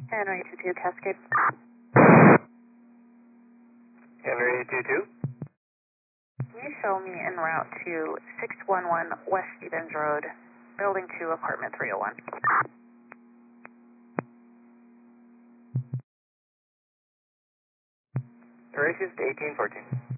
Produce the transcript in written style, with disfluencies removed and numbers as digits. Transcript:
Henry 22 Cascade. Henry 22. Can you show me en route to 611 West Stevens Road, Building 2, Apartment 301? Racist 1814.